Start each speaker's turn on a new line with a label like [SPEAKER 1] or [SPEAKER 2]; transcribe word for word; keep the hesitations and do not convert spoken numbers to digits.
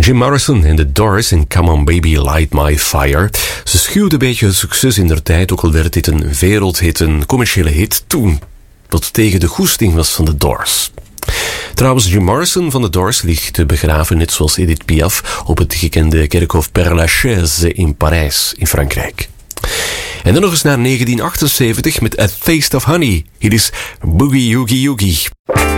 [SPEAKER 1] Jim Morrison en The Doors in Come On Baby Light My Fire. Ze schuwde een beetje succes in der tijd, ook al werd dit een wereldhit, een commerciële hit toen. Wat tegen de goesting was van The Doors. Trouwens, Jim Morrison van The Doors ligt begraven, net zoals Edith Piaf, op het gekende kerkhof Père Lachaise in Parijs, in Frankrijk. En dan nog eens naar negentien achtenzeventig met A Taste of Honey. Hier is Boogie Oogie Oogie.